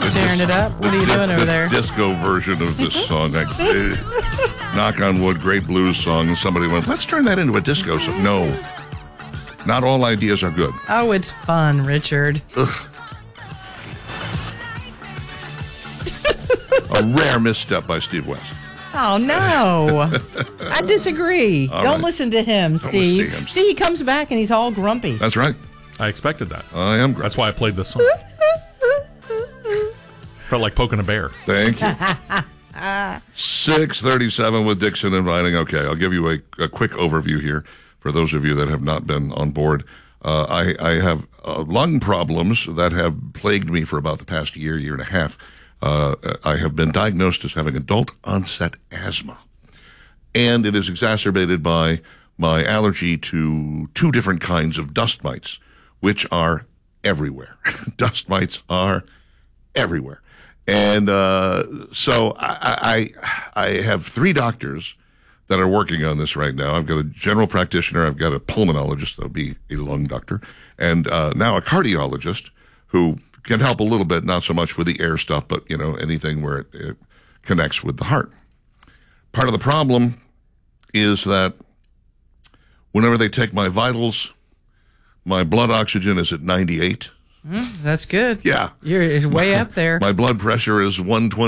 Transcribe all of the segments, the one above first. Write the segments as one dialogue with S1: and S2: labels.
S1: Tearing it up? What are you doing over there?
S2: Disco version of this song. Knock on Wood, great blues song. And somebody went, let's turn that into a disco song. No. Not all ideas are good.
S1: Oh, it's fun, Richard.
S2: A rare misstep by Steve West.
S1: Oh, no. I disagree. Don't listen to him, Steve.
S2: listen to him.
S1: See, he comes back and he's all grumpy.
S2: That's right.
S3: I expected that.
S2: I am.
S3: That's why I played this song. Felt like poking a bear.
S2: Thank you. 6:37 with Dixon and Vining. Okay, I'll give you a quick overview here for those of you that have not been on board. I have lung problems that have plagued me for about the past year and a half. I have been diagnosed as having adult onset asthma, and it is exacerbated by my allergy to two different kinds of dust mites, which are everywhere. Dust mites are everywhere. And so I have three doctors that are working on this right now. I've got a general practitioner, I've got a pulmonologist, that'll be a lung doctor, and now a cardiologist who can help a little bit, not so much with the air stuff, but, anything where it connects with the heart. Part of the problem is that whenever they take my vitals, my blood oxygen is at 98.
S1: That's good.
S2: Yeah.
S1: You're way up there.
S2: My blood pressure is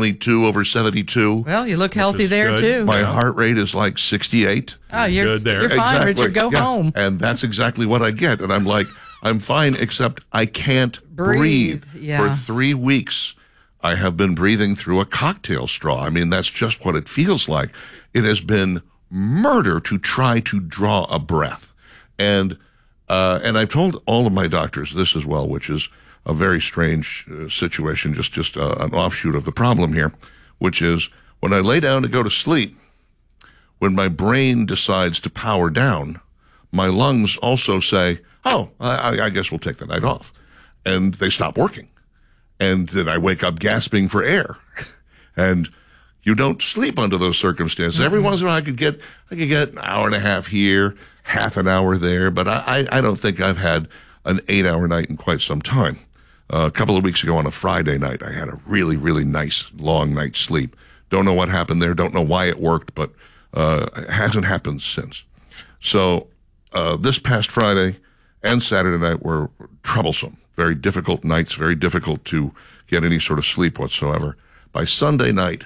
S2: 122/72.
S1: Well, you look healthy there,
S3: good.
S1: too.
S2: My heart rate is like 68.
S1: Oh, you're
S3: good there.
S1: You're fine,
S2: Exactly.
S1: Richard. Go
S2: Yeah.
S1: home.
S2: And that's exactly what I get. And I'm like, I'm fine, except I can't breathe.
S1: Yeah.
S2: For 3 weeks, I have been breathing through a cocktail straw. I mean, that's just what it feels like. It has been murder to try to draw a breath. And I've told all of my doctors this as well, which is a very strange situation, just an offshoot of the problem here, which is when I lay down to go to sleep, when my brain decides to power down, my lungs also say, oh, I guess we'll take the night off. And they stop working. And then I wake up gasping for air. And you don't sleep under those circumstances. Mm-hmm. Every once in a while I could get an hour and a half here, half an hour there, but I don't think I've had an 8-hour night in quite some time. A couple of weeks ago on a Friday night, I had a really, really nice long night's sleep. Don't know what happened there. Don't know why it worked, but it hasn't happened since. So this past Friday and Saturday night were troublesome. Very difficult nights, very difficult to get any sort of sleep whatsoever. By Sunday night,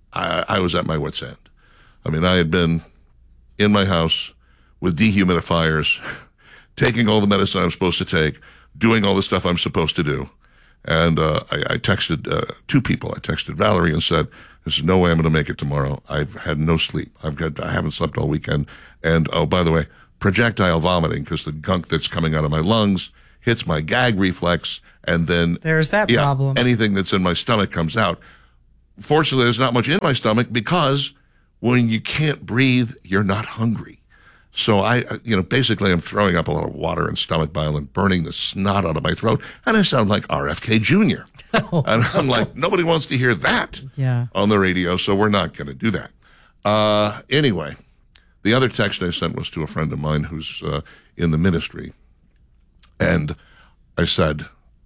S2: I was at my wit's end. I mean, I had been in my house with dehumidifiers, taking all the medicine I'm supposed to take, doing all the stuff I'm supposed to do. And I texted two people. I texted Valerie and said, there's no way I'm going to make it tomorrow. I've had no sleep. I haven't slept all weekend. And, oh, by the way, projectile vomiting, because the gunk that's coming out of my lungs hits my gag reflex, and then
S1: there's that problem.
S2: Anything that's in my stomach comes out. Fortunately, there's not much in my stomach, because when you can't breathe, you're not hungry. So basically I'm throwing up a lot of water and stomach bile and burning the snot out of my throat, and I sound like RFK Jr. And I'm like, nobody wants to hear that on the radio, so we're not going to do that. Anyway, the other text I sent was to a friend of mine who's in the ministry, and I said,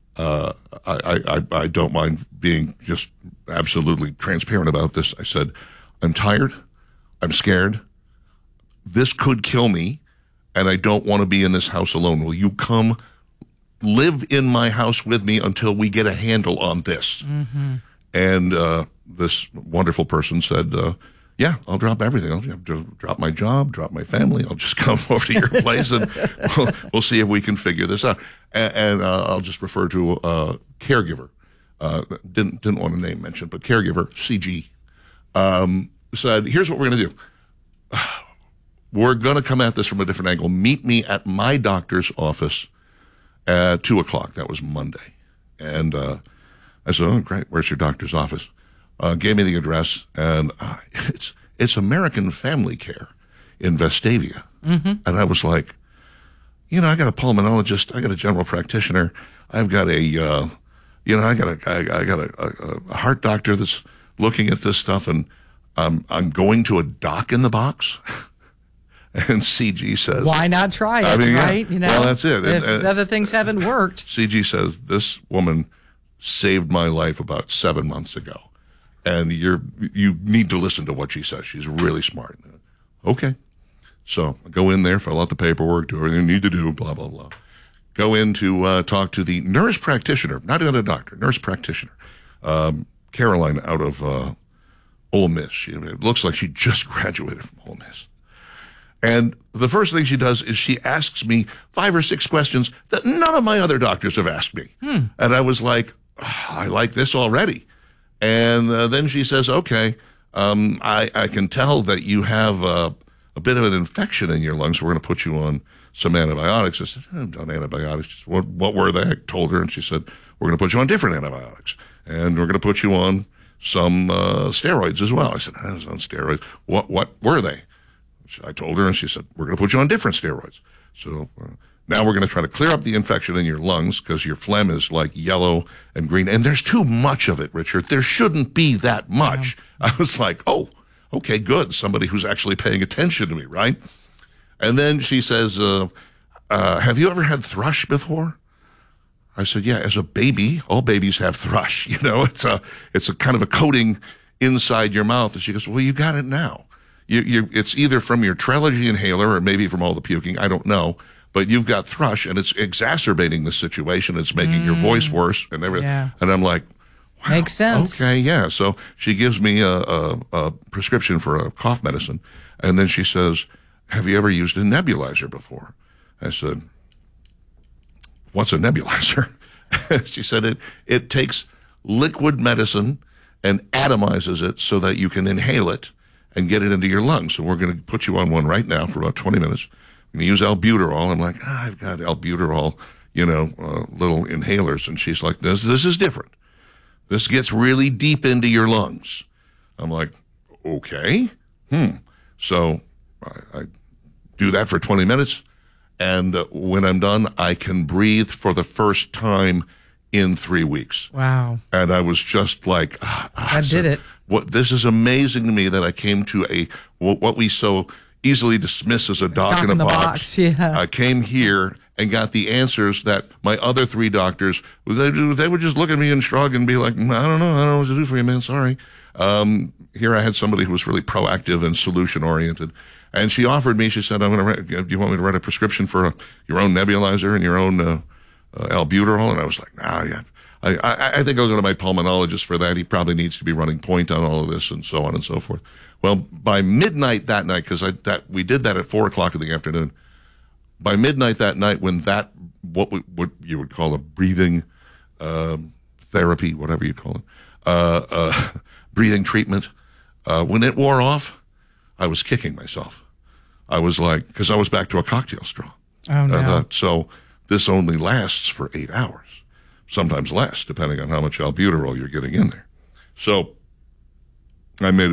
S2: I don't mind being just absolutely transparent about this. I said, I'm tired. I'm scared. This could kill me, and I don't want to be in this house alone. Will you come live in my house with me until we get a handle on this? Mm-hmm. And this wonderful person said, yeah, I'll drop everything. I'll just drop my job, drop my family. I'll just come over to your place, and we'll see if we can figure this out. And I'll just refer to a caregiver. Didn't want a name mentioned, but caregiver, CG, said, here's what we're going to do. We're going to come at this from a different angle. Meet me at my doctor's office at 2:00. That was Monday. And I said, oh, great. Where's your doctor's office? Gave me the address, and it's American Family Care in Vestavia. Mm-hmm. And I was like, I got a pulmonologist, I got a general practitioner, I've got I got a heart doctor that's looking at this stuff, and I'm going to a doc in the box. And CG says,
S1: why not try it, right?
S2: Well, that's it.
S1: If other things haven't worked.
S2: CG says, this woman saved my life about 7 months ago. And you need to listen to what she says. She's really smart. Okay. So I go in there, fill out the paperwork, do everything you need to do, blah, blah, blah. Go in to talk to the nurse practitioner, not even a doctor, nurse practitioner, Caroline out of Ole Miss. It looks like she just graduated from Ole Miss. And the first thing she does is she asks me 5 or 6 questions that none of my other doctors have asked me. And I was like, I like this already. And then she says, okay, I can tell that you have a bit of an infection in your lungs. So we're going to put you on some antibiotics. I said, I've done antibiotics. She said, what were they? I told her, and she said, we're going to put you on different antibiotics. And we're going to put you on some steroids as well. I said, I was on steroids. What were they? I told her, and she said, we're going to put you on different steroids. So now we're going to try to clear up the infection in your lungs because your phlegm is like yellow and green. And there's too much of it, Richard. There shouldn't be that much. Yeah. I was like, oh, okay, good. Somebody who's actually paying attention to me, right? And then she says, have you ever had thrush before? I said, yeah, as a baby, all babies have thrush. You know, it's a kind of a coating inside your mouth. And she goes, well, you got it now. It's either from your Trelegy inhaler or maybe from all the puking. I don't know. But you've got thrush, and it's exacerbating the situation. It's making your voice worse and everything. Yeah. And I'm like, wow.
S1: Makes sense.
S2: Okay, yeah. So she gives me a prescription for a cough medicine. And then she says, have you ever used a nebulizer before? I said, what's a nebulizer? She said, it takes liquid medicine and atomizes it so that you can inhale it and get it into your lungs. So we're going to put you on one right now for about 20 minutes. I'm going to use albuterol. I'm like, I've got albuterol, little inhalers. And she's like, this is different. This gets really deep into your lungs. I'm like, okay. So I do that for 20 minutes. And when I'm done, I can breathe for the first time in 3 weeks.
S1: Wow.
S2: And I was just like,
S1: I did it.
S2: This is amazing to me that I came to what we so easily dismiss as a doc in a box.
S1: Yeah.
S2: I came here and got the answers that my other 3 doctors, they would just look at me and shrug and be like, I don't know what to do for you, man. Sorry. Here I had somebody who was really proactive and solution oriented. And she offered me, she said, do you want me to write a prescription for your own nebulizer and your own albuterol? And I was like, nah, yeah. I think I'll go to my pulmonologist for that. He probably needs to be running point on all of this and so on and so forth. Well, by midnight that night, because we did that at 4:00 in the afternoon. By midnight that night, when what you would call a breathing therapy, whatever you call it, breathing treatment, when it wore off, I was kicking myself. I was like, because I was back to a cocktail straw.
S1: Oh no!
S2: So this only lasts for 8 hours. Sometimes less, depending on how much albuterol you're getting in there. So I made